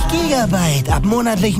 GB ab monatlich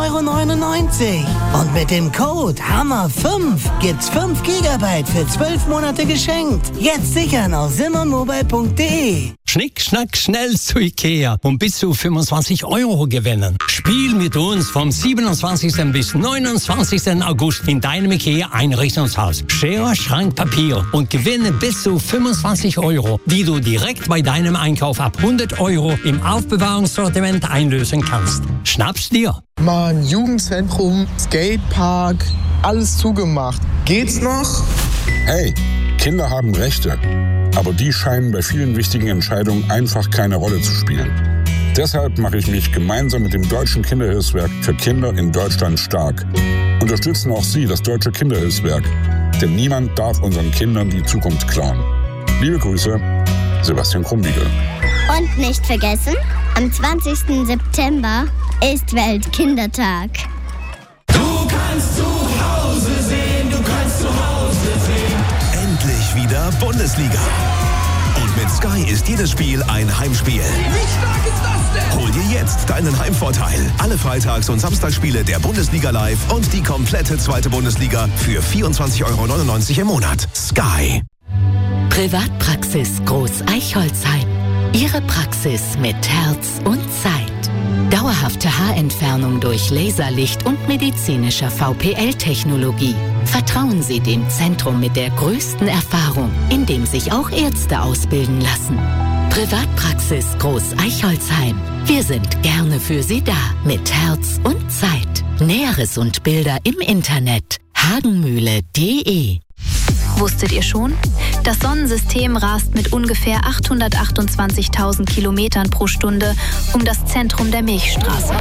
9,99 €. Und mit dem Code HAMMER5 gibt's 5 GB für 12 Monate geschenkt. Jetzt sichern auf simmonmobile.de. Schnick, schnack, schnell zu Ikea und bis zu 25 € gewinnen. Spiel mit uns vom 27. bis 29. August in deinem Ikea-Einrichtungshaus. Schere, Schrank, Papier und gewinne bis zu 25 €, die du direkt bei deinem Einkauf ab 100 € im Aufbewahrungssortiment einlösen kannst. Schnapp's dir! Mann, Jugendzentrum, Skatepark, alles zugemacht. Geht's noch? Hey, Kinder haben Rechte. Aber die scheinen bei vielen wichtigen Entscheidungen einfach keine Rolle zu spielen. Deshalb mache ich mich gemeinsam mit dem Deutschen Kinderhilfswerk für Kinder in Deutschland stark. Unterstützen auch Sie das Deutsche Kinderhilfswerk. Denn niemand darf unseren Kindern die Zukunft klauen. Liebe Grüße, Sebastian Krumbiegel. Und nicht vergessen, am 20. September ist Weltkindertag. Du kannst zu Hause sehen, du kannst zu Hause sehen. Endlich wieder Bundesliga. Und mit Sky ist jedes Spiel ein Heimspiel. Wie stark ist das denn? Hol dir jetzt deinen Heimvorteil. Alle Freitags- und Samstagsspiele der Bundesliga live und die komplette zweite Bundesliga für 24,99 € im Monat. Sky. Privatpraxis Groß Eichholzheim. Ihre Praxis mit Herz und Zeit. Dauerhafte Haarentfernung durch Laserlicht und medizinischer VPL-Technologie. Vertrauen Sie dem Zentrum mit der größten Erfahrung, in dem sich auch Ärzte ausbilden lassen. Privatpraxis Groß Eichholzheim. Wir sind gerne für Sie da, mit Herz und Zeit. Näheres und Bilder im Internet hagenmühle.de. Wusstet ihr schon? Das Sonnensystem rast mit ungefähr 828.000 Kilometern pro Stunde um das Zentrum der Milchstraße.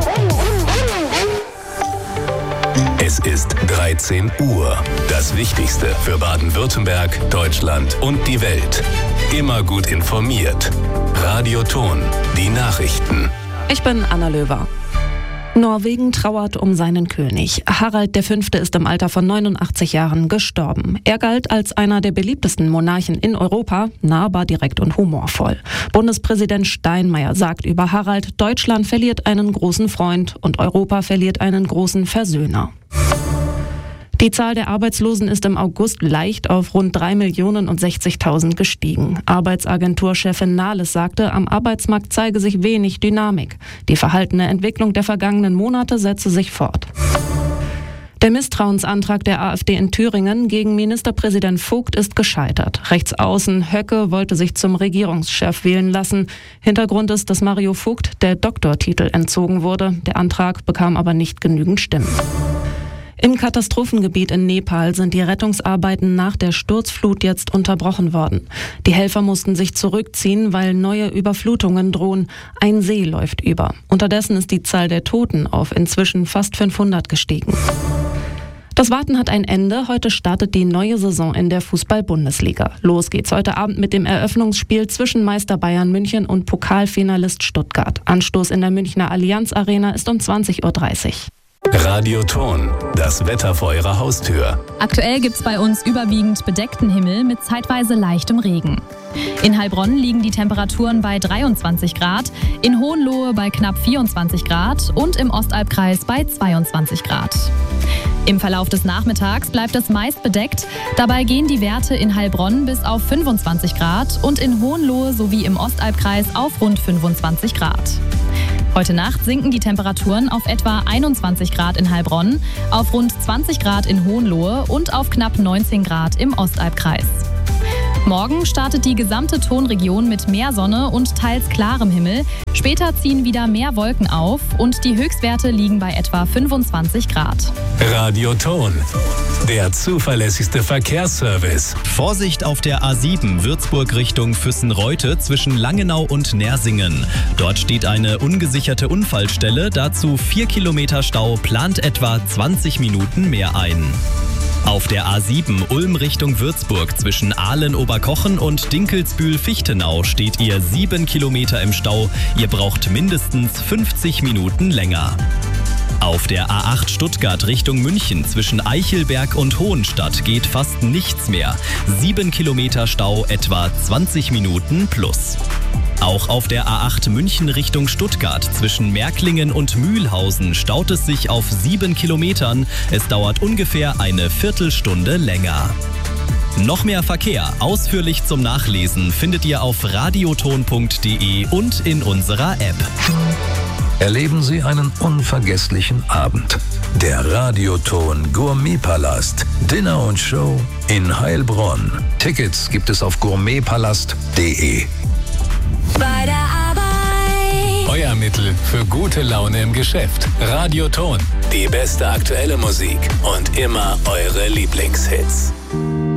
Es ist 13 Uhr. Das Wichtigste für Baden-Württemberg, Deutschland und die Welt. Immer gut informiert. Radio Ton, die Nachrichten. Ich bin Anna Löwer. Norwegen trauert um seinen König. Harald V. ist im Alter von 89 Jahren gestorben. Er galt als einer der beliebtesten Monarchen in Europa, nahbar, direkt und humorvoll. Bundespräsident Steinmeier sagt über Harald: Deutschland verliert einen großen Freund und Europa verliert einen großen Versöhner. Die Zahl der Arbeitslosen ist im August leicht auf rund 3.060.000 gestiegen. Arbeitsagenturchefin Nahles sagte, am Arbeitsmarkt zeige sich wenig Dynamik. Die verhaltene Entwicklung der vergangenen Monate setze sich fort. Der Misstrauensantrag der AfD in Thüringen gegen Ministerpräsident Vogt ist gescheitert. Rechtsaußen Höcke wollte sich zum Regierungschef wählen lassen. Hintergrund ist, dass Mario Vogt der Doktortitel entzogen wurde. Der Antrag bekam aber nicht genügend Stimmen. Im Katastrophengebiet in Nepal sind die Rettungsarbeiten nach der Sturzflut jetzt unterbrochen worden. Die Helfer mussten sich zurückziehen, weil neue Überflutungen drohen. Ein See läuft über. Unterdessen ist die Zahl der Toten auf inzwischen fast 500 gestiegen. Das Warten hat ein Ende. Heute startet die neue Saison in der Fußball-Bundesliga. Los geht's heute Abend mit dem Eröffnungsspiel zwischen Meister Bayern München und Pokalfinalist Stuttgart. Anstoß in der Münchner Allianz Arena ist um 20:30 Uhr. Radio Ton, das Wetter vor Ihrer Haustür. Aktuell gibt's bei uns überwiegend bedeckten Himmel mit zeitweise leichtem Regen. In Heilbronn liegen die Temperaturen bei 23 Grad, in Hohenlohe bei knapp 24 Grad und im Ostalbkreis bei 22 Grad. Im Verlauf des Nachmittags bleibt es meist bedeckt. Dabei gehen die Werte in Heilbronn bis auf 25 Grad und in Hohenlohe sowie im Ostalbkreis auf rund 25 Grad. Heute Nacht sinken die Temperaturen auf etwa 21 Grad in Heilbronn, auf rund 20 Grad in Hohenlohe und auf knapp 19 Grad im Ostalbkreis. Morgen startet die gesamte Tonregion mit mehr Sonne und teils klarem Himmel. Später ziehen wieder mehr Wolken auf und die Höchstwerte liegen bei etwa 25 Grad. Radio Ton, der zuverlässigste Verkehrsservice. Vorsicht auf der A7 Würzburg Richtung Füssenreute zwischen Langenau und Nersingen. Dort steht eine ungesicherte Unfallstelle, dazu 4 Kilometer Stau, plant etwa 20 Minuten mehr ein. Auf der A7 Ulm Richtung Würzburg zwischen Aalen-Oberkochen und Dinkelsbühl-Fichtenau steht ihr 7 Kilometer im Stau. Ihr braucht mindestens 50 Minuten länger. Auf der A8 Stuttgart Richtung München zwischen Eichelberg und Hohenstadt geht fast nichts mehr. 7 Kilometer Stau, etwa 20 Minuten plus. Auch auf der A8 München Richtung Stuttgart zwischen Märklingen und Mühlhausen staut es sich auf 7 Kilometern. Es dauert ungefähr eine Viertelstunde länger. Noch mehr Verkehr, ausführlich zum Nachlesen, findet ihr auf radioton.de und in unserer App. Erleben Sie einen unvergesslichen Abend. Der Radioton Gourmetpalast. Dinner und Show in Heilbronn. Tickets gibt es auf gourmetpalast.de. Bei der Arbeit. Euer Mittel für gute Laune im Geschäft. Radioton. Die beste aktuelle Musik und immer eure Lieblingshits.